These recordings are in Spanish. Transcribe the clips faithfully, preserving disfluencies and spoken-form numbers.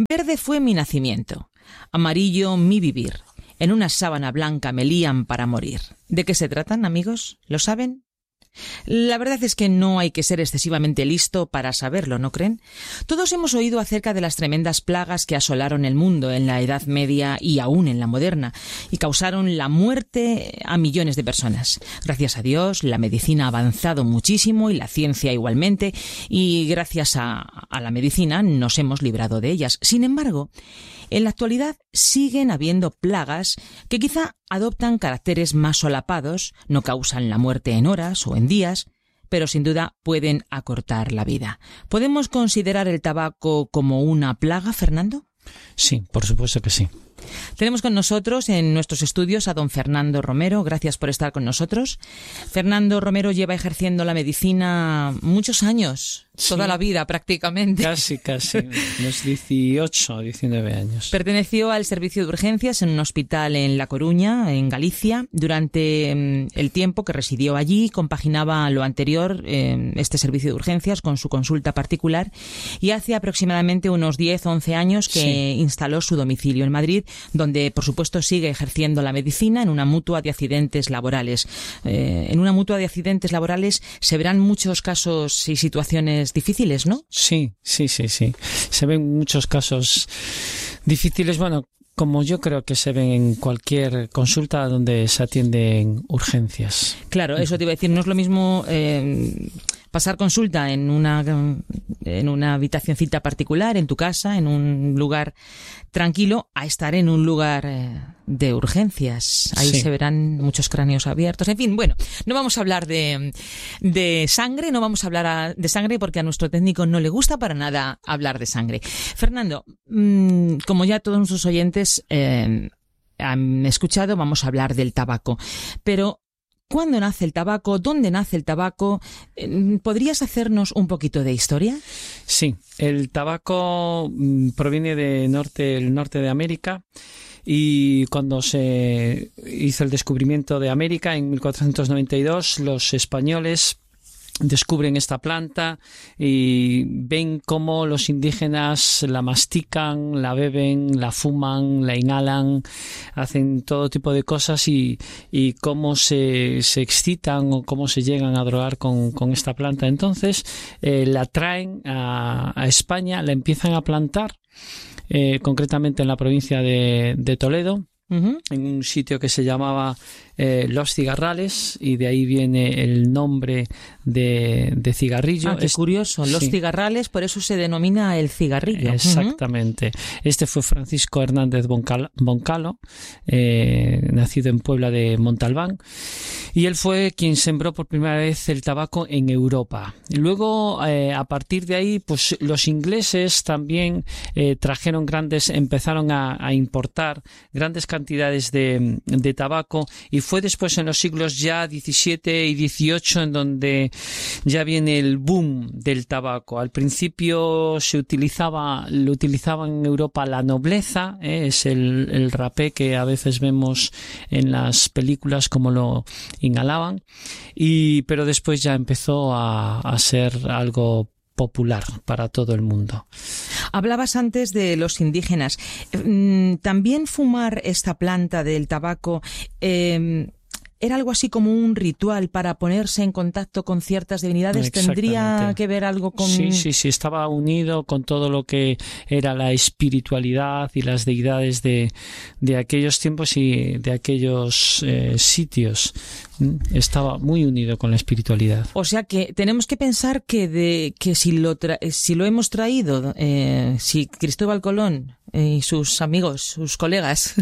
Verde fue mi nacimiento, amarillo mi vivir. En una sábana blanca me lían para morir. ¿De qué se tratan, amigos? ¿Lo saben? La verdad es que no hay que ser excesivamente listo para saberlo, ¿no creen? Todos hemos oído acerca de las tremendas plagas que asolaron el mundo en la Edad Media y aún en la moderna, y causaron la muerte a millones de personas. Gracias a Dios, la medicina ha avanzado muchísimo y la ciencia igualmente, y gracias a, a la medicina nos hemos librado de ellas. Sin embargo, en la actualidad siguen habiendo plagas que quizá adoptan caracteres más solapados, no causan la muerte en horas o en días, pero sin duda pueden acortar la vida. ¿Podemos considerar el tabaco como una plaga, Fernando? Sí, por supuesto que sí. Tenemos con nosotros en nuestros estudios a don Fernando Romero. Gracias por estar con nosotros. Fernando Romero lleva ejerciendo la medicina muchos años, sí, toda la vida prácticamente. Casi, casi, unos dieciocho, diecinueve años. Perteneció al servicio de urgencias en un hospital en La Coruña, en Galicia. Durante mm, el tiempo que residió allí, compaginaba lo anterior, eh, este servicio de urgencias, con su consulta particular. Y hace aproximadamente unos diez, once años que sí. instaló su domicilio en Madrid, donde, por supuesto, sigue ejerciendo la medicina en una mutua de accidentes laborales. Eh, en una mutua de accidentes laborales se verán muchos casos y situaciones difíciles, ¿no? Sí, sí, sí, sí. Se ven muchos casos difíciles, bueno, como yo creo que se ven en cualquier consulta donde se atienden urgencias. Claro, eso te iba a decir, no es lo mismo eh, pasar consulta en una, en una habitacioncita particular, en tu casa, en un lugar tranquilo, a estar en un lugar eh, de urgencias. Ahí sí. se verán muchos cráneos abiertos. En fin, bueno, no vamos a hablar de, de sangre, no vamos a hablar a, de sangre porque a nuestro técnico no le gusta para nada hablar de sangre. Fernando, mmm, como ya todos nuestros oyentes eh, han escuchado, vamos a hablar del tabaco. Pero ¿cuándo nace el tabaco? ¿Dónde nace el tabaco? ¿Podrías hacernos un poquito de historia? Sí, el tabaco proviene de norte, el norte de América, y cuando se hizo el descubrimiento de América en mil cuatrocientos noventa y dos, los españoles descubren esta planta y ven cómo los indígenas la mastican, la beben, la fuman, la inhalan, hacen todo tipo de cosas y, y cómo se, se excitan o cómo se llegan a drogar con, con esta planta. Entonces eh, la traen a, a España, la empiezan a plantar, eh, concretamente en la provincia de, de Toledo, uh-huh. en un sitio que se llamaba eh, Los Cigarrales, y de ahí viene el nombre de, de cigarrillo. Ah, qué es, curioso, Los sí. Cigarrales, por eso se denomina el cigarrillo. Exactamente. Uh-huh. Este fue Francisco Hernández Boncal, Boncalo, eh, nacido en Puebla de Montalbán, y él fue quien sembró por primera vez el tabaco en Europa. Luego, eh, a partir de ahí, pues los ingleses también eh, trajeron grandes, empezaron a, a importar grandes cantidades de, de tabaco, y fue después en los siglos ya diecisiete y dieciocho en donde ya viene el boom del tabaco. Al principio se utilizaba, lo utilizaba en Europa la nobleza, ¿eh? es el, el rapé que a veces vemos en las películas como lo inhalaban, y pero después ya empezó a, a ser algo popular para todo el mundo. Hablabas antes de los indígenas. También fumar esta planta del tabaco eh, era algo así como un ritual para ponerse en contacto con ciertas divinidades. ¿Tendría que ver algo con...? Sí, sí, sí, estaba unido con todo lo que era la espiritualidad y las deidades de, de aquellos tiempos y de aquellos eh, sitios. Estaba muy unido con la espiritualidad. O sea que tenemos que pensar que de que si lo tra- si lo hemos traído, eh, si Cristóbal Colón eh, y sus amigos, sus colegas,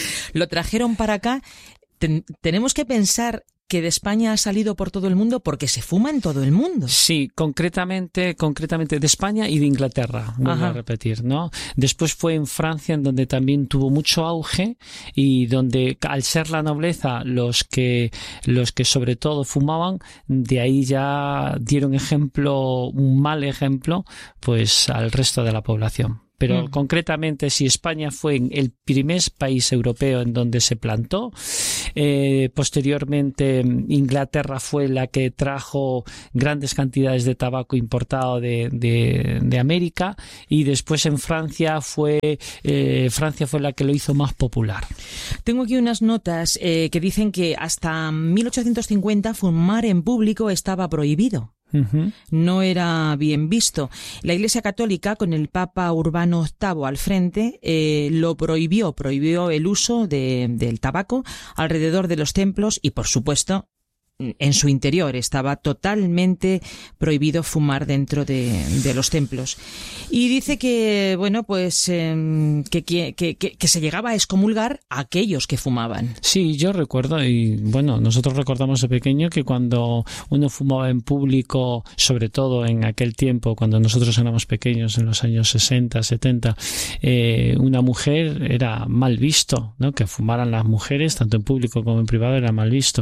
lo trajeron para acá, ten- tenemos que pensar que de España ha salido por todo el mundo porque se fuma en todo el mundo. Sí, concretamente, concretamente de España y de Inglaterra, vuelvo a repetir, ¿no? Después fue en Francia, en donde también tuvo mucho auge y donde, al ser la nobleza los que, los que sobre todo fumaban, de ahí ya dieron ejemplo, un mal ejemplo, pues al resto de la población. Pero mm. concretamente, si España fue el primer país europeo en donde se plantó, Eh, posteriormente, Inglaterra fue la que trajo grandes cantidades de tabaco importado de, de, de América, y después en Francia fue eh, Francia fue la que lo hizo más popular. Tengo aquí unas notas eh, que dicen que hasta mil ochocientos cincuenta fumar en público estaba prohibido. Uh-huh. No era bien visto. La Iglesia Católica, con el Papa Urbano octavo al frente, eh, lo prohibió, prohibió el uso de, del tabaco alrededor de los templos y, por supuesto, en su interior estaba totalmente prohibido fumar dentro de, de los templos. Y dice que, bueno, pues eh, que, que, que, que se llegaba a excomulgar a aquellos que fumaban. Sí, yo recuerdo, y bueno, nosotros recordamos de pequeño que cuando uno fumaba en público, sobre todo en aquel tiempo, cuando nosotros éramos pequeños, en los años sesenta, setenta, eh, una mujer era mal visto, ¿no? Que fumaran las mujeres, tanto en público como en privado, era mal visto.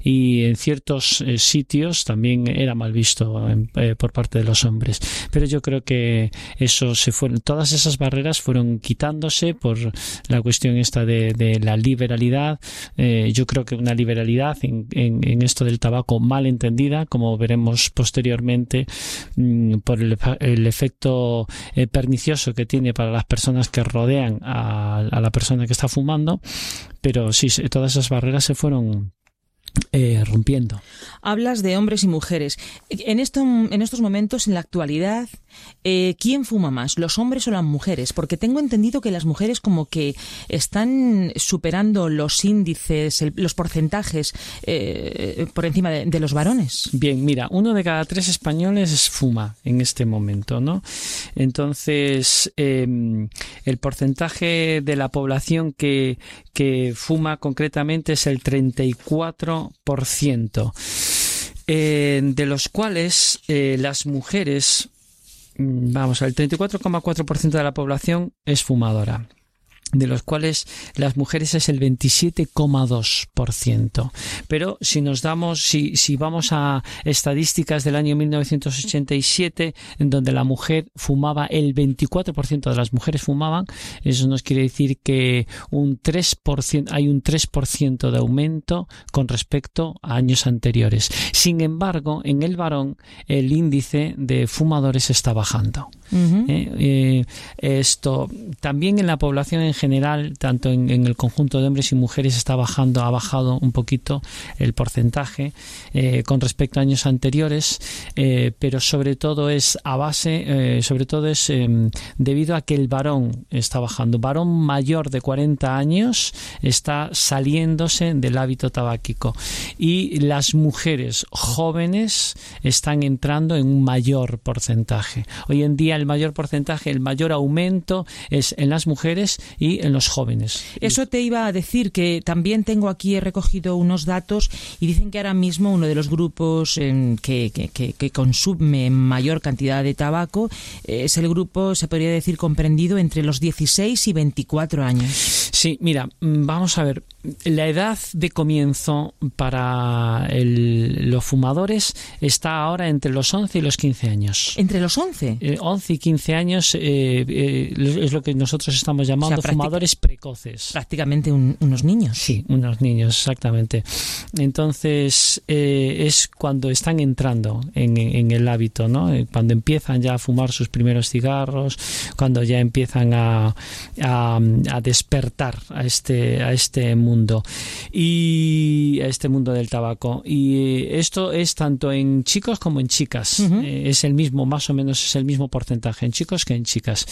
Y en ciertos eh, sitios también era mal visto eh, por parte de los hombres, pero yo creo que eso se fueron, todas esas barreras fueron quitándose por la cuestión esta de, de la liberalidad. Eh, yo creo que una liberalidad en, en, en esto del tabaco mal entendida, como veremos posteriormente, mmm, por el, el efecto eh, pernicioso que tiene para las personas que rodean a, a la persona que está fumando, pero sí, todas esas barreras se fueron Eh, rompiendo. Hablas de hombres y mujeres. En, esto, en estos momentos, en la actualidad, eh, ¿quién fuma más, los hombres o las mujeres? Porque tengo entendido que las mujeres como que están superando los índices, el, los porcentajes eh, por encima de, de los varones. Bien, mira, uno de cada tres españoles fuma en este momento, ¿no? Entonces, eh, el porcentaje de la población que, que fuma concretamente es el treinta y cuatro por ciento, eh, de los cuales eh, las mujeres, vamos, el treinta y cuatro coma cuatro por ciento de la población es fumadora, de los cuales las mujeres es el veintisiete coma dos por ciento. Pero si nos damos, si, si vamos a estadísticas del año mil novecientos ochenta y siete, en donde la mujer fumaba, el veinticuatro por ciento de las mujeres fumaban, eso nos quiere decir que un tres por ciento, hay un tres por ciento de aumento con respecto a años anteriores. Sin embargo, en el varón, el índice de fumadores está bajando. Uh-huh. eh, eh, esto también en la población en general, tanto en, en el conjunto de hombres y mujeres, está bajando, ha bajado un poquito el porcentaje eh, con respecto a años anteriores, eh, pero sobre todo es a base, eh, sobre todo es eh, debido a que el varón está bajando. Varón mayor de cuarenta años está saliéndose del hábito tabáquico, y las mujeres jóvenes están entrando en un mayor porcentaje. Hoy en día el mayor porcentaje, el mayor aumento es en las mujeres y en los jóvenes. Eso te iba a decir, que también tengo aquí, he recogido unos datos y dicen que ahora mismo uno de los grupos eh, que, que, que consume mayor cantidad de tabaco eh, es el grupo, se podría decir, comprendido entre los dieciséis y veinticuatro años. Sí, mira, vamos a ver, la edad de comienzo para el, los fumadores está ahora entre los once y los quince años. ¿Entre los once? Eh, once y quince años eh, eh, es lo que nosotros estamos llamando, o sea, fumadores precoces. Prácticamente un, unos niños. Sí, unos niños, exactamente. Entonces, eh, es cuando están entrando en, en el hábito, ¿no? Cuando empiezan ya a fumar sus primeros cigarros, cuando ya empiezan a, a, a despertar a este, a este mundo, y a este mundo del tabaco. Y esto es tanto en chicos como en chicas. Uh-huh. Eh, es el mismo, más o menos es el mismo porcentaje en chicos que en chicas.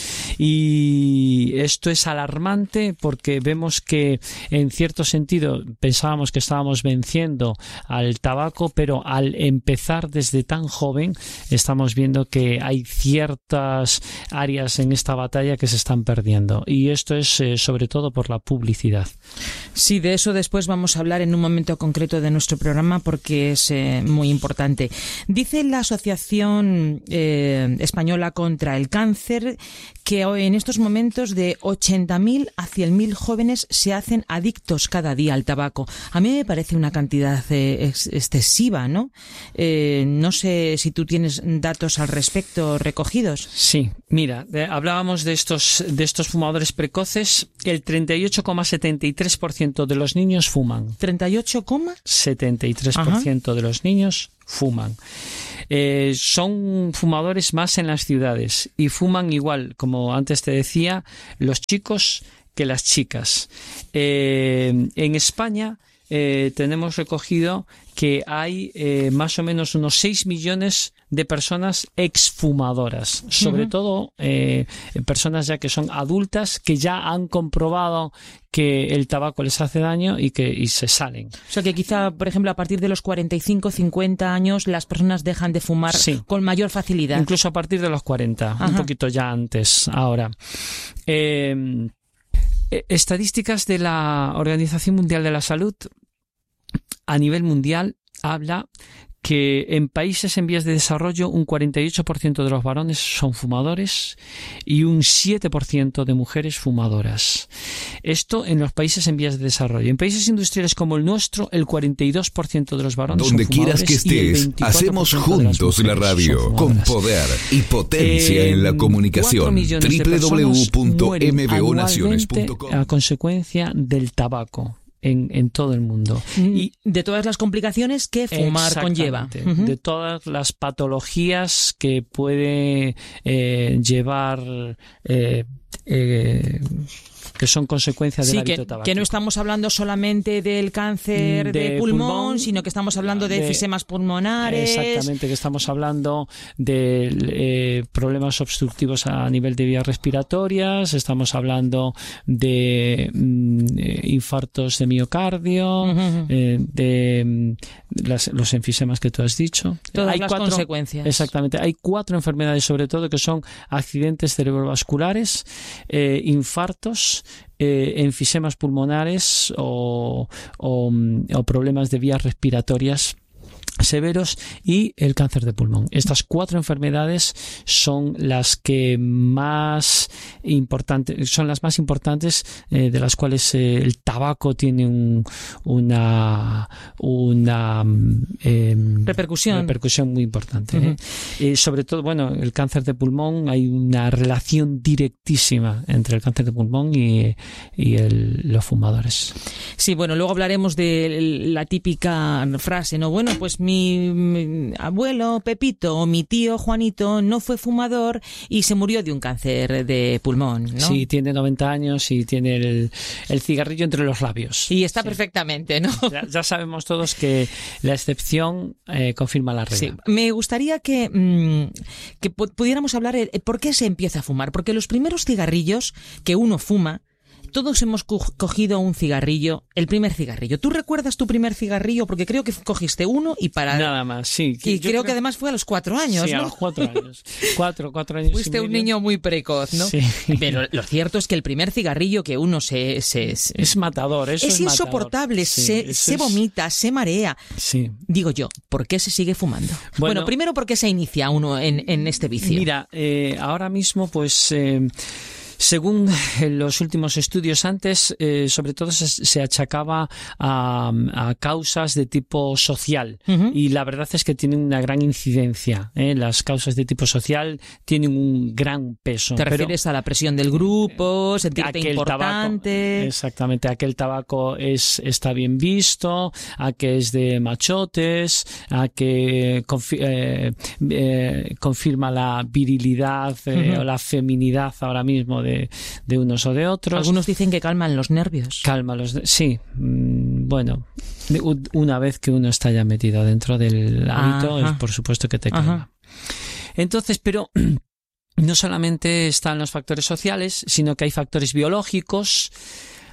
Y esto es alarmante porque vemos que en cierto sentido pensábamos que estábamos venciendo al tabaco, pero al empezar desde tan joven estamos viendo que hay ciertas áreas en esta batalla que se están perdiendo, y esto es eh, sobre todo por la publicidad. Sí, de eso después vamos a hablar en un momento concreto de nuestro programa, porque es eh, muy importante. Dice la Asociación eh, Española contra el Cáncer que en estos momentos de ochenta mil a cien cien mil jóvenes se hacen adictos cada día al tabaco. A mí me parece una cantidad eh, ex excesiva, ¿no? Eh, no sé si tú tienes datos al respecto recogidos. Sí, mira, de, hablábamos de estos, de estos fumadores precoces. El treinta y ocho coma setenta y tres por ciento de los niños fuman. ¿treinta y ocho, setenta y tres por ciento de los niños fuman. Eh, son fumadores más en las ciudades y fuman igual, como antes te decía, los chicos que las chicas. Eh, en España eh, tenemos recogido que hay eh, más o menos unos seis millones de personas exfumadoras, sobre uh-huh. todo eh, personas ya que son adultas, que ya han comprobado que el tabaco les hace daño y que y se salen. O sea que quizá, por ejemplo, a partir de los cuarenta y cinco, cincuenta años las personas dejan de fumar sí. con mayor facilidad. Incluso a partir de los cuarenta, Ajá. un poquito ya antes, ahora. Eh, estadísticas de la Organización Mundial de la Salud a nivel mundial habla que en países en vías de desarrollo un cuarenta y ocho por ciento de los varones son fumadores y un siete por ciento de mujeres fumadoras. Esto en los países en vías de desarrollo. En países industriales como el nuestro, el cuarenta y dos por ciento de los varones Donde son fumadores. Donde quieras que estés, hacemos juntos la radio con poder y potencia eh, en la comunicación. doble u doble u doble u punto m v o naciones punto com a consecuencia del tabaco. En, en todo el mundo. Y de todas las complicaciones que fumar conlleva. Uh-huh. De todas las patologías que puede eh, llevar eh, eh, que son consecuencias del sí, hábito que, tabáquico. Que no estamos hablando solamente del cáncer de, de pulmón, pulmón, sino que estamos hablando de, de efisemas pulmonares. Exactamente, que estamos hablando de eh, problemas obstructivos a nivel de vías respiratorias, estamos hablando de mm, infartos de miocardio, uh-huh. eh, de mm, las, los enfisemas que tú has dicho. Todas hay las cuatro, consecuencias. Exactamente, hay cuatro enfermedades sobre todo que son accidentes cerebrovasculares, eh, infartos, Eh, enfisemas pulmonares o, o, o problemas de vías respiratorias severos y el cáncer de pulmón. Estas cuatro enfermedades son las que más importantes, son las más importantes eh, de las cuales eh, el tabaco tiene un, una una eh, repercusión repercusión muy importante. Uh-huh. ¿eh? Eh, sobre todo, bueno, el cáncer de pulmón, hay una relación directísima entre el cáncer de pulmón y, y el, los fumadores. Sí, bueno, luego hablaremos de la típica frase, ¿no? Bueno, pues mi Mi, mi abuelo Pepito o mi tío Juanito no fue fumador y se murió de un cáncer de pulmón, ¿no? Sí, tiene noventa años y tiene el, el cigarrillo entre los labios. Y está sí. perfectamente, ¿no? Ya, ya sabemos todos que la excepción eh, confirma la regla. Sí. Me gustaría que, mmm, que pudiéramos hablar de por qué se empieza a fumar, porque los primeros cigarrillos que uno fuma, todos hemos cogido un cigarrillo, el primer cigarrillo. ¿Tú recuerdas tu primer cigarrillo? Porque creo que cogiste uno y para... Nada más, sí. Y creo, creo que además fue a los cuatro años, sí, ¿no? Sí, a los cuatro años. Cuatro, cuatro años. Fuiste un niño muy precoz, ¿no? Sí. Pero lo cierto es que el primer cigarrillo que uno se... se, se es matador, eso es, es insoportable, sí, se, se vomita, es... se marea. Sí. Digo yo, ¿por qué se sigue fumando? Bueno, bueno primero, ¿por qué se inicia uno en, en este vicio? Mira, eh, ahora mismo, pues... Eh, Según los últimos estudios antes, eh, sobre todo se, se achacaba a, a causas de tipo social. Uh-huh. Y la verdad es que tienen una gran incidencia. ¿eh? Las causas de tipo social tienen un gran peso. ¿Te refieres pero, a la presión del grupo, sentirte a que importante? Tabaco, exactamente, a que el tabaco es, está bien visto, a que es de machotes, a que confi- eh, eh, confirma la virilidad eh, uh-huh. o la feminidad ahora mismo de De, de unos o de otros. Algunos dicen que calman los nervios. Calma los de, sí, mm, bueno, de, una vez que uno está ya metido dentro del hábito, Ajá. es por supuesto que te calma. Ajá. Entonces, pero no solamente están los factores sociales, sino que hay factores biológicos,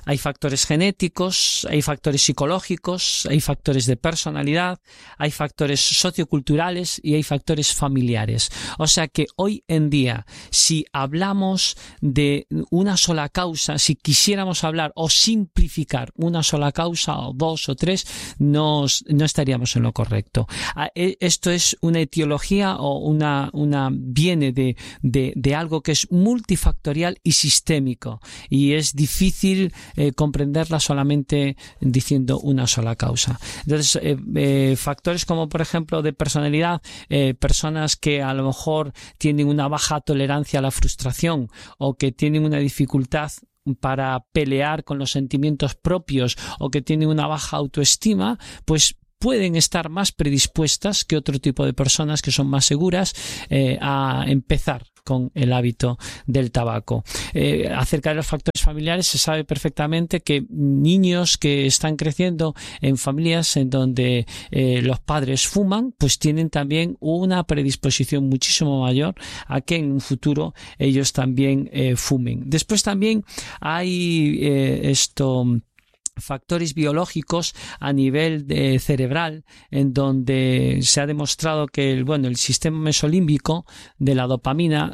hay factores genéticos, hay factores psicológicos, hay factores de personalidad, hay factores socioculturales y hay factores familiares. O sea que hoy en día, si hablamos de una sola causa, si quisiéramos hablar o simplificar una sola causa o dos o tres, no, no estaríamos en lo correcto. Esto es una etiología o una, una viene de, de, de algo que es multifactorial y sistémico, y es difícil eh, comprenderla solamente diciendo una sola causa. Entonces, eh, eh, factores como por ejemplo de personalidad, eh, personas que a lo mejor tienen una baja tolerancia a la frustración o que tienen una dificultad para pelear con los sentimientos propios o que tienen una baja autoestima, pues pueden estar más predispuestas que otro tipo de personas que son más seguras eh, a empezar con el hábito del tabaco. Eh, acerca de los factores familiares, se sabe perfectamente que niños que están creciendo en familias en donde eh, los padres fuman, pues tienen también una predisposición muchísimo mayor a que en un futuro ellos también eh, fumen. Después también hay eh, esto... factores biológicos a nivel de cerebral, en donde se ha demostrado que el, bueno, el sistema mesolímbico de la dopamina,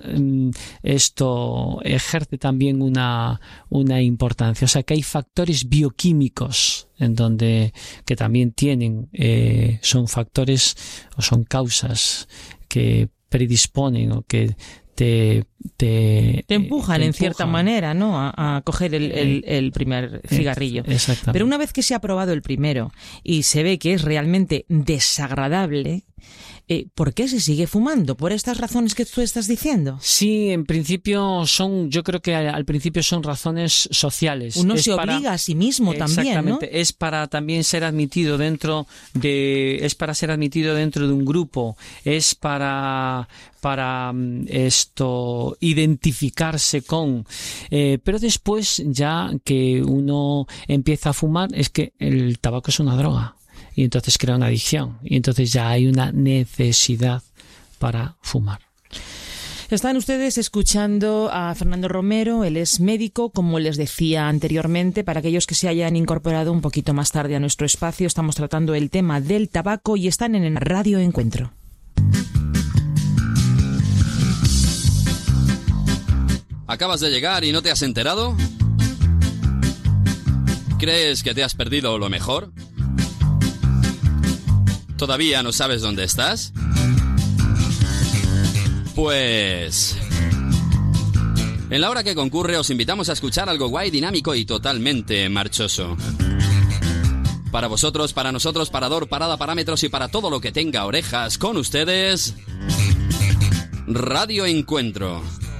esto ejerce también una, una importancia. O sea que hay factores bioquímicos en donde que también tienen, eh, son factores o son causas que predisponen o que Te, te, te empujan te en cierta empujan. manera, ¿no? A, a coger el, el, el primer cigarrillo. Exactamente. Pero una vez que se ha probado el primero y se ve que es realmente desagradable, eh, ¿por qué se sigue fumando? ¿Por estas razones que tú estás diciendo? Sí, en principio son, yo creo que al principio son razones sociales. Uno es se para, obliga a sí mismo también, exactamente, ¿no? Es para también ser admitido dentro de, es para ser admitido dentro de un grupo, es para para esto identificarse con, eh, pero después ya que uno empieza a fumar es que el tabaco es una droga y entonces crea una adicción y entonces ya hay una necesidad para fumar. Están ustedes escuchando a Fernando Romero, él es médico, como les decía anteriormente. Para aquellos que se hayan incorporado un poquito más tarde a nuestro espacio, estamos tratando el tema del tabaco y están en el Radio Encuentro. ¿Acabas de llegar y no te has enterado? ¿Crees que te has perdido lo mejor? ¿Todavía no sabes dónde estás? Pues... en la hora que concurre os invitamos a escuchar algo guay, dinámico y totalmente marchoso. Para vosotros, para nosotros, parador, parada, parámetros y para todo lo que tenga orejas, con ustedes... Radio Encuentro.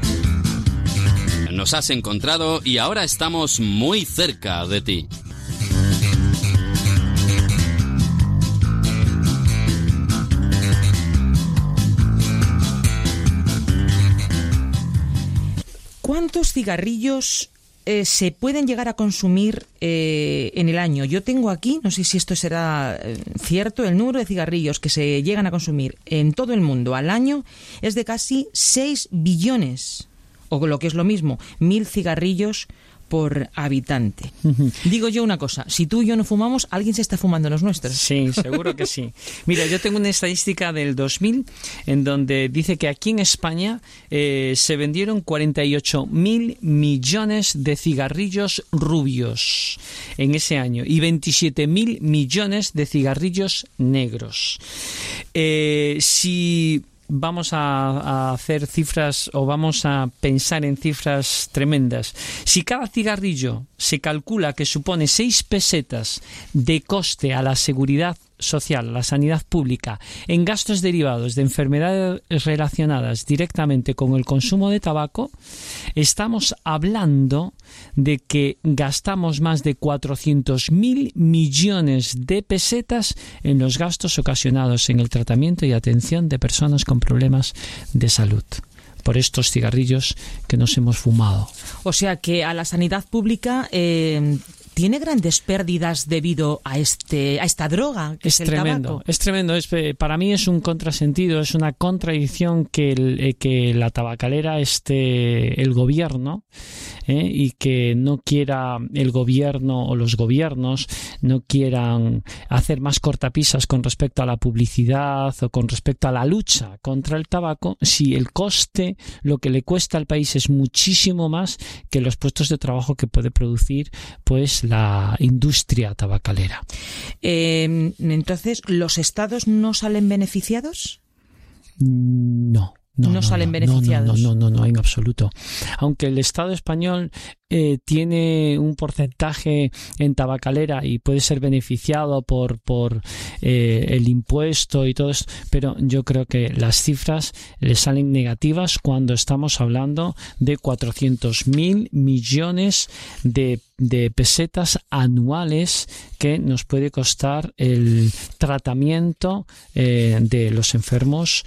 Nos has encontrado y ahora estamos muy cerca de ti. ¿Cuántos cigarrillos eh, se pueden llegar a consumir eh, en el año? Yo tengo aquí, no sé si esto será eh, cierto, el número de cigarrillos que se llegan a consumir en todo el mundo al año es de casi seis billones. O lo que es lo mismo, mil cigarrillos por habitante. Uh-huh. Digo yo una cosa, si tú y yo no fumamos, alguien se está fumando los nuestros. Sí, seguro que sí. Mira, yo tengo una estadística del dos mil en donde dice que aquí en España eh, se vendieron cuarenta y ocho mil millones de cigarrillos rubios en ese año y veintisiete mil millones de cigarrillos negros. Eh, si... Vamos a, a hacer cifras o vamos a pensar en cifras tremendas. Si cada cigarrillo se calcula que supone seis pesetas de coste a la seguridad social, a la sanidad pública, en gastos derivados de enfermedades relacionadas directamente con el consumo de tabaco, estamos hablando de que gastamos más de cuatrocientos mil millones de pesetas en los gastos ocasionados en el tratamiento y atención de personas con problemas de salud por estos cigarrillos que nos hemos fumado. O sea que a la sanidad pública eh, tiene grandes pérdidas debido a este a esta droga que es, es el tremendo, tabaco. Es tremendo, es para mí es un contrasentido, es una contradicción que el, que la tabacalera esté el gobierno ¿eh? y que no quiera el gobierno o los gobiernos no quieran hacer más cortapisas con respecto a la publicidad o con respecto a la lucha contra el tabaco, si el coste, lo que le cuesta al país es muchísimo más que los puestos de trabajo que puede producir pues la industria tabacalera. Eh, entonces, ¿los estados no salen beneficiados? No. No, no, no salen no, beneficiados. No, no, no, no, en absoluto. Aunque el Estado español eh, tiene un porcentaje en tabacalera y puede ser beneficiado por, por eh, el impuesto y todo esto, pero yo creo que las cifras le salen negativas cuando estamos hablando de cuatrocientos mil millones de de pesetas anuales que nos puede costar el tratamiento eh, de los enfermos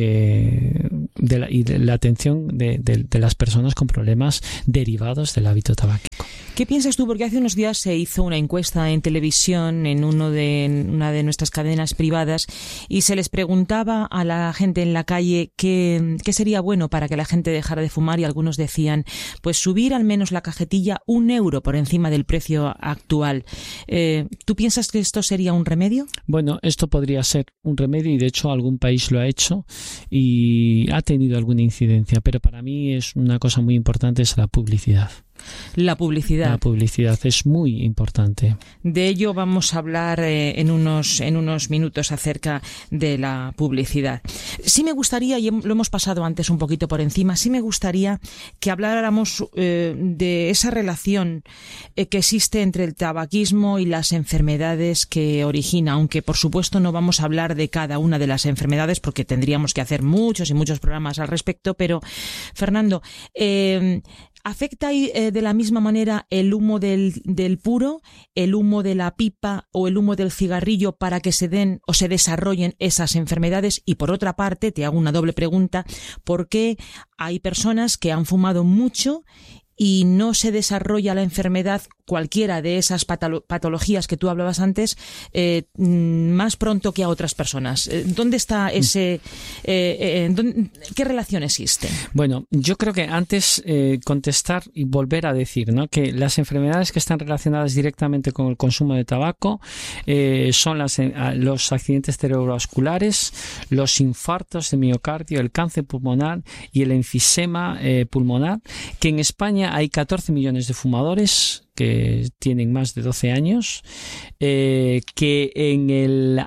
que de la, y de la atención de, de, de las personas con problemas derivados del hábito tabáquico. ¿Qué piensas tú? Porque hace unos días se hizo una encuesta en televisión en uno de en una de nuestras cadenas privadas y se les preguntaba a la gente en la calle qué, qué sería bueno para que la gente dejara de fumar, y algunos decían pues subir al menos la cajetilla un euro por encima del precio actual. Eh, ¿Tú piensas que esto sería un remedio? Bueno, esto podría ser un remedio y de hecho algún país lo ha hecho y ha tenido alguna incidencia, pero para mí es una cosa muy importante, es la publicidad. La publicidad. La publicidad es muy importante. De ello vamos a hablar eh, en unos en unos minutos acerca de la publicidad. Sí me gustaría, y lo hemos pasado antes un poquito por encima, sí me gustaría que habláramos eh, de esa relación eh, que existe entre el tabaquismo y las enfermedades que origina, aunque por supuesto no vamos a hablar de cada una de las enfermedades porque tendríamos que hacer muchos y muchos programas al respecto, pero Fernando, eh, ¿afecta eh, de la misma manera el humo del, del puro, el humo de la pipa o el humo del cigarrillo para que se den o se desarrollen esas enfermedades? Y por otra parte, te hago una doble pregunta, ¿por qué hay personas que han fumado mucho y no se desarrolla la enfermedad, cualquiera de esas patolo- patologías que tú hablabas antes, eh, más pronto que a otras personas? ¿Dónde está ese... Eh, eh, ¿dónde, qué relación existe? Bueno, yo creo que antes eh, contestar y volver a decir, ¿no?, que las enfermedades que están relacionadas directamente con el consumo de tabaco eh, son las, eh, los accidentes cerebrovasculares, los infartos de miocardio, el cáncer pulmonar y el enfisema eh, pulmonar, que en España hay catorce millones de fumadores que tienen más de doce años, eh, que en el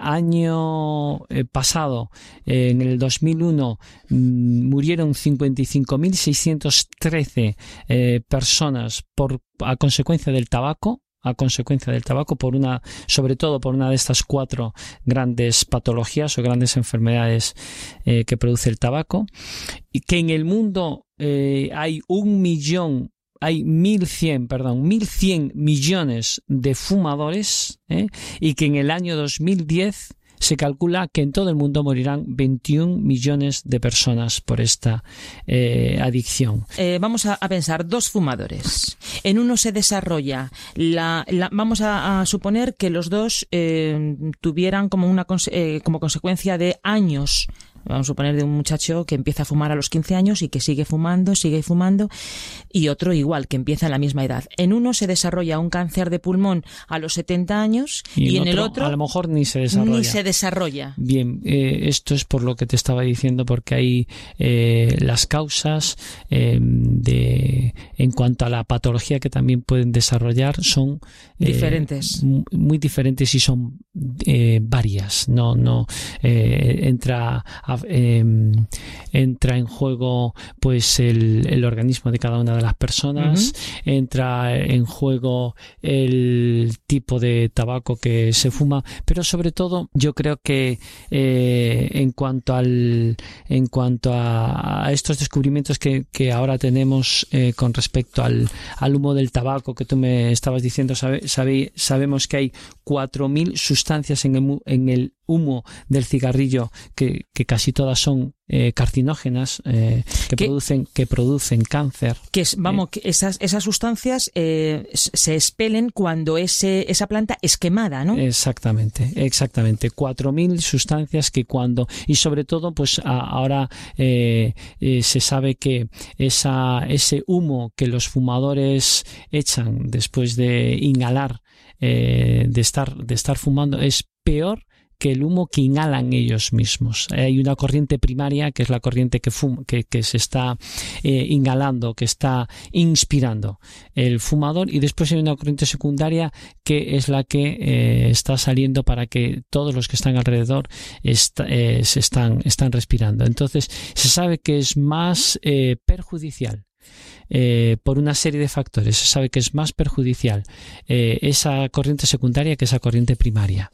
año eh, pasado, eh, en el dos mil uno, mmm, murieron cincuenta y cinco mil seiscientos trece eh, personas por, a consecuencia del tabaco, a consecuencia del tabaco, por una, sobre todo por una de estas cuatro grandes patologías o grandes enfermedades eh, que produce el tabaco, y que en el mundo eh, hay un millón hay mil cien, perdón, mil cien millones de fumadores, ¿eh? y que en el año dos mil diez se calcula que en todo el mundo morirán veintiún millones de personas por esta eh, adicción. Eh, vamos a, a pensar, dos fumadores. En uno se desarrolla, la, la, vamos a, a suponer que los dos eh, tuvieran como, una, eh, como consecuencia de años. Vamos a suponer de un muchacho que empieza a fumar a los quince años y que sigue fumando, sigue fumando, y otro igual, que empieza a la misma edad. En uno se desarrolla un cáncer de pulmón a los setenta años y, y en, en el otro a lo mejor ni se desarrolla. Ni se desarrolla. Bien, eh, esto es por lo que te estaba diciendo, porque hay eh, las causas eh, de en cuanto a la patología que también pueden desarrollar son eh, diferentes, muy diferentes y son eh, varias. No, no eh, entra a, eh, entra en juego pues el, el organismo de cada una de las personas, uh-huh. entra en juego el tipo de tabaco que se fuma, pero sobre todo yo creo que eh, en cuanto al en cuanto a, a estos descubrimientos que, que ahora tenemos eh, con respecto al, al humo del tabaco que tú me estabas diciendo, sabe, sabe, sabemos que hay cuatro mil sustancias en el, en el humo del cigarrillo, que, que casi todas son eh, carcinógenas, eh, que, ¿Qué? producen que producen cáncer. Que es, vamos, eh, que esas, esas sustancias eh, se expelen cuando ese, esa planta es quemada, ¿no? Exactamente, exactamente. Cuatro mil sustancias que cuando, y sobre todo, pues a, ahora eh, eh, se sabe que esa, ese humo que los fumadores echan después de inhalar, eh, de estar, de estar fumando, es peor que el humo que inhalan ellos mismos. Hay una corriente primaria que es la corriente que, fuma, que, que se está eh, inhalando, que está inspirando el fumador, y después hay una corriente secundaria que es la que eh, está saliendo para que todos los que están alrededor está, eh, se están, están respirando. Entonces se sabe que es más eh, perjudicial Eh, por una serie de factores. Se sabe que es más perjudicial eh, esa corriente secundaria que esa corriente primaria.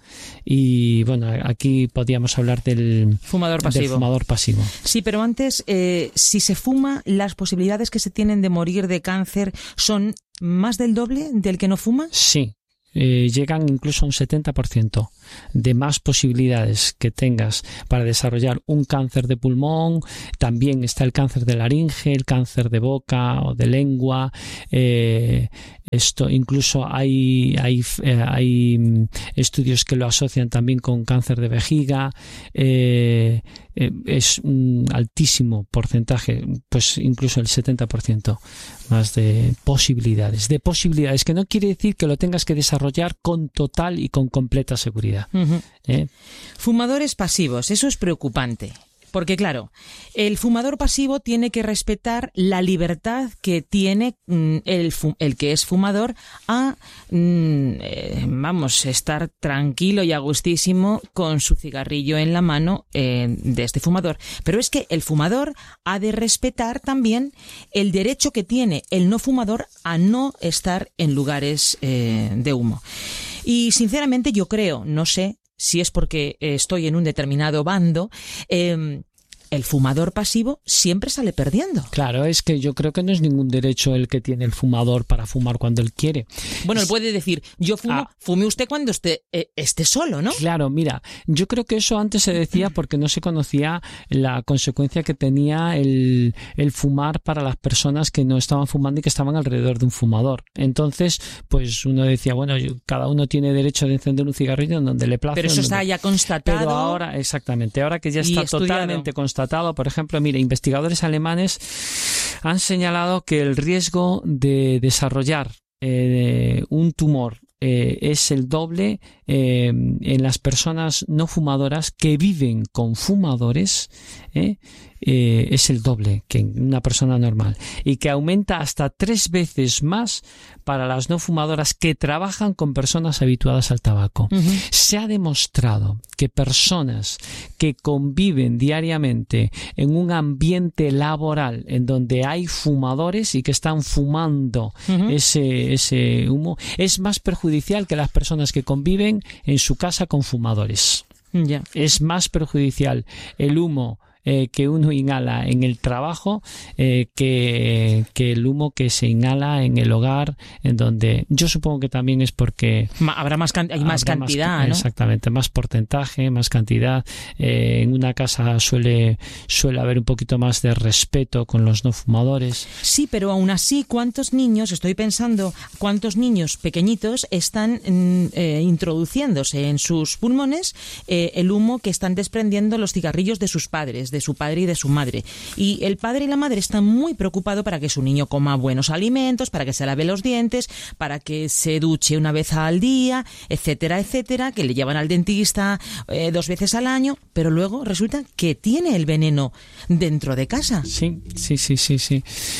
Y bueno, aquí podríamos hablar del fumador pasivo. Del fumador pasivo. Sí, pero antes, eh, si se fuma, las posibilidades que se tienen de morir de cáncer son más del doble del que no fuma. Sí. Eh, llegan incluso a un setenta por ciento de más posibilidades que tengas para desarrollar un cáncer de pulmón. También está el cáncer de laringe, el cáncer de boca o de lengua. Eh, esto incluso hay, hay, eh, hay estudios que lo asocian también con cáncer de vejiga. Eh, eh, es un altísimo porcentaje, pues incluso el setenta por ciento más de posibilidades, de posibilidades, que no quiere decir que lo tengas que desarrollar con total y con completa seguridad. Uh-huh. ¿Eh? Fumadores pasivos, eso es preocupante. Porque claro, el fumador pasivo tiene que respetar la libertad que tiene mm, el, fu- el que es fumador a, mm, eh, vamos, estar tranquilo y a gustísimo con su cigarrillo en la mano eh, de este fumador. Pero es que el fumador ha de respetar también el derecho que tiene el no fumador a no estar en lugares eh, de humo. Y sinceramente yo creo, no sé, si es porque estoy en un determinado bando, eh, el fumador pasivo siempre sale perdiendo. Claro, es que yo creo que no es ningún derecho el que tiene el fumador para fumar cuando él quiere. Bueno, él puede decir, yo fumo, ah, fume usted cuando esté, eh, esté solo, ¿no? Claro, mira, yo creo que eso antes se decía porque no se conocía la consecuencia que tenía el, el fumar para las personas que no estaban fumando y que estaban alrededor de un fumador. Entonces, pues uno decía, bueno, cada uno tiene derecho de encender un cigarrillo en donde le plazca. Pero eso donde... está ya constatado. Pero ahora, exactamente, ahora que ya está totalmente constatado, por ejemplo, mire, investigadores alemanes han señalado que el riesgo de desarrollar eh, un tumor eh, es el doble eh, en las personas no fumadoras que viven con fumadores, eh, eh, es el doble que en una persona normal, y que aumenta hasta tres veces más para las no fumadoras que trabajan con personas habituadas al tabaco. Uh-huh. Se ha demostrado que personas que conviven diariamente en un ambiente laboral en donde hay fumadores y que están fumando uh-huh. ese, ese humo, es más perjudicial que las personas que conviven en su casa con fumadores. Yeah. Es más perjudicial el humo Eh, que uno inhala en el trabajo eh, que, que el humo que se inhala en el hogar, en donde yo supongo que también es porque habrá más can- hay más cantidad, más, ¿no? Exactamente, más porcentaje, más cantidad. Eh, en una casa suele suele haber un poquito más de respeto con los no fumadores. Sí, pero aún así, ¿cuántos niños, estoy pensando, cuántos niños pequeñitos están eh, introduciéndose en sus pulmones eh, el humo que están desprendiendo los cigarrillos de sus padres, de su padre y de su madre? Y el padre y la madre están muy preocupados para que su niño coma buenos alimentos, para que se lave los dientes, para que se duche una vez al día, etcétera, etcétera, que le llevan al dentista eh, dos veces al año, pero luego resulta que tiene el veneno dentro de casa. Sí, sí, sí, sí, sí.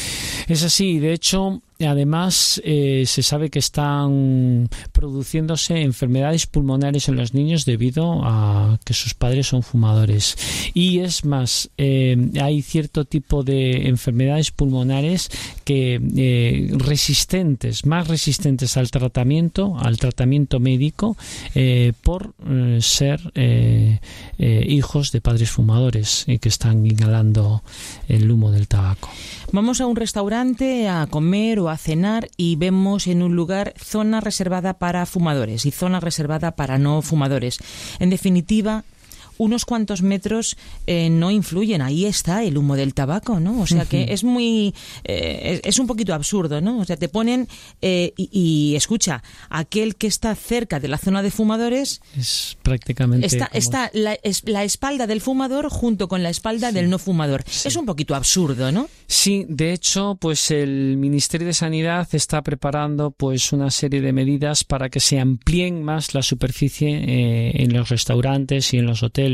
Es así. De hecho, además, eh, se sabe que están produciéndose enfermedades pulmonares en los niños debido a que sus padres son fumadores. Y es más, eh, hay cierto tipo de enfermedades pulmonares que eh, resistentes, más resistentes al tratamiento, al tratamiento médico, eh, por eh, ser eh, eh, hijos de padres fumadores y que están inhalando el humo del tabaco. Vamos a un restaurante a comer o a a cenar y vemos en un lugar zona reservada para fumadores y zona reservada para no fumadores. En definitiva, unos cuantos metros eh, no influyen. Ahí está el humo del tabaco, ¿no? O sea que es muy... Eh, es, es un poquito absurdo, ¿no? O sea, te ponen... Eh, y, y escucha, aquel que está cerca de la zona de fumadores... Es prácticamente... Está, como... está la, es, la espalda del fumador junto con la espalda sí. del no fumador. Sí. Es un poquito absurdo, ¿no? Sí, de hecho, pues el Ministerio de Sanidad está preparando pues una serie de medidas para que se amplíen más la superficie eh, en los restaurantes y en los hoteles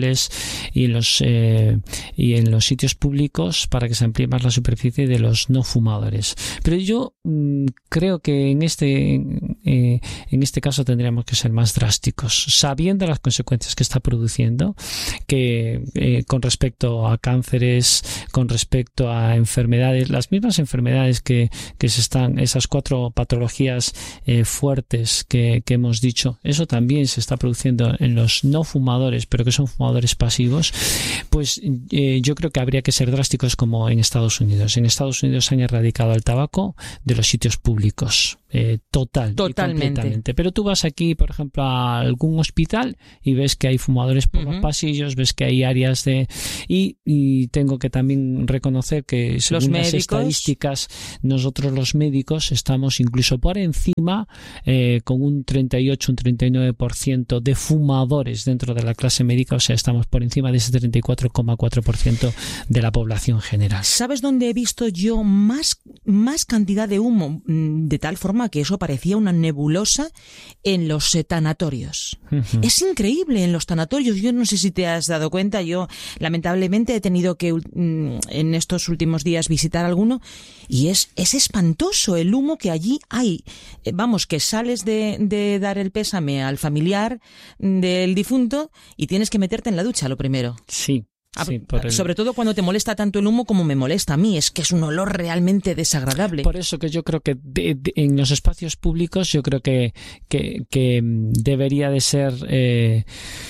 y en los eh, y en los sitios públicos, para que se amplíe más la superficie de los no fumadores. Pero yo mmm, creo que en este eh, en este caso tendríamos que ser más drásticos, sabiendo las consecuencias que está produciendo, que eh, con respecto a cánceres, con respecto a enfermedades, las mismas enfermedades que, que se están, esas cuatro patologías eh, fuertes que, que hemos dicho, eso también se está produciendo en los no fumadores, pero que son fumadores pasivos. Pues eh, yo creo que habría que ser drásticos como en Estados Unidos. En Estados Unidos han erradicado el tabaco de los sitios públicos. Eh, total Totalmente. Y completamente. Pero tú vas aquí, por ejemplo, a algún hospital y ves que hay fumadores por uh-huh. los pasillos, ves que hay áreas de... Y, y tengo que también reconocer que según los las médicos... estadísticas, nosotros los médicos estamos incluso por encima, eh, con un treinta y ocho, un treinta y nueve por ciento de fumadores dentro de la clase médica. O sea, estamos por encima de ese treinta y cuatro coma cuatro por ciento de la población general. ¿Sabes dónde he visto yo más, más cantidad de humo? De tal forma que eso parecía una nebulosa en los tanatorios. Uh-huh. Es increíble en los tanatorios. Yo no sé si te has dado cuenta. Yo lamentablemente he tenido que en estos últimos días visitar alguno y es, es espantoso el humo que allí hay. Vamos, que sales de, de dar el pésame al familiar del difunto y tienes que meterte en la ducha lo primero. Sí. Sí, por el... Sobre todo cuando te molesta tanto el humo como me molesta a mí, es que es un olor realmente desagradable. Por eso que yo creo que de, de, en los espacios públicos yo creo que, que, que debería de ser eh,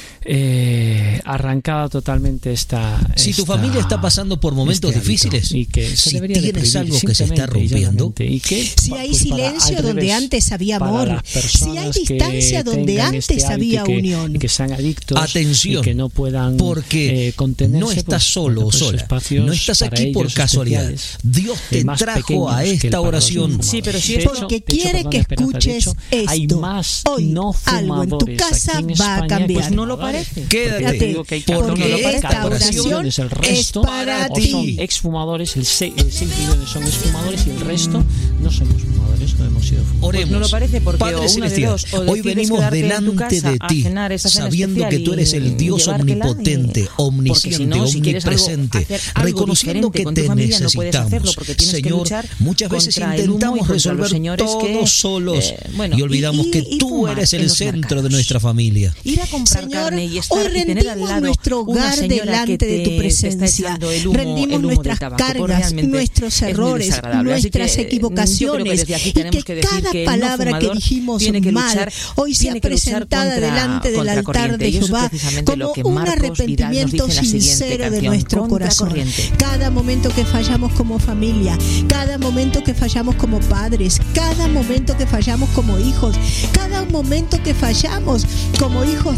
eh, arrancada totalmente esta... Si esta, tu familia está pasando por momentos este difíciles, y que si tienes algo que se está rompiendo, y que, si hay pues silencio para, donde revés, antes había amor, si hay distancia donde antes este había que, unión, y que sean adictos, atención, y que no puedan porque eh, contenerse, no estás pues, solo o pues, sola, no estás aquí por casualidad. Dios te trajo a esta oración. Sí, pero si es porque hecho, quiere hecho, que escuches hecho, esto. Hay más Hoy no algo en tu casa en va España, a cambiar. Pues no lo parece. Quédate, porque, porque esta oración el resto es para o ti. Son exfumadores, el seis millones son exfumadores y el resto no somos fumadores, no hemos sido fumadores. Oremos. Pues no lo parece porque Padre o una Celestial, de dos, o hoy venimos delante de ti, sabiendo que tú eres el Dios omnipotente, omnisciente, si no, si omnipresente, algo, algo reconociendo que te necesitamos. No Señor, muchas veces intentamos resolver todo que, solos eh, bueno, y olvidamos y, y, que y tú eres el centro mercados. De nuestra familia. Ir a comprar Señor, carne y estar hoy y tener al lado nuestro hogar delante te, de tu presencia. Humo, rendimos nuestras cargas, nuestros errores, nuestras que, equivocaciones que y que, que cada que palabra que dijimos que mal luchar, hoy sea presentada contra, delante del altar de Jehová como un arrepentimiento sincero de nuestro corazón. Cada momento que fallamos como familia, cada momento que fallamos como padres, cada momento que fallamos como hijos, cada momento que fallamos como hijos